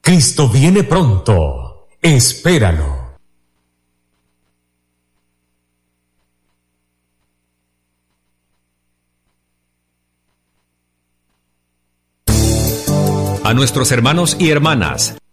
Cristo viene pronto. Espéralo. A nuestros hermanos y hermanas